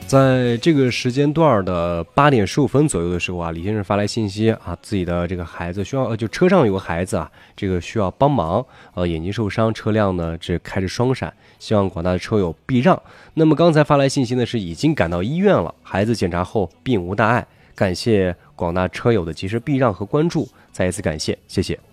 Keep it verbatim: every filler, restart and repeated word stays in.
在这个时间段的八点十五分左右的时候啊，李先生发来信息啊，自己的这个孩子需要，呃，就车上有个孩子啊，这个需要帮忙，呃，眼睛受伤，车辆呢这开着双闪，希望广大的车友避让。那么刚才发来信息呢是已经赶到医院了，孩子检查后并无大碍，感谢广大车友的及时避让和关注，再一次感谢，谢谢。